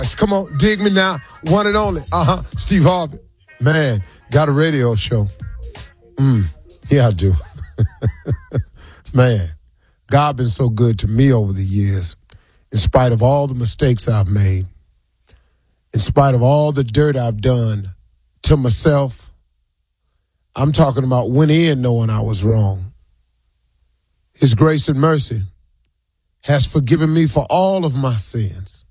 Come on, dig me now. One and only. Steve Harvey. Man, got a radio show. Yeah, I do. Man, God been so good to me over the years, in spite of all the mistakes I've made, in spite of all the dirt I've done to myself. I'm talking about went in knowing I was wrong. His grace and mercy has forgiven me for all of my sins.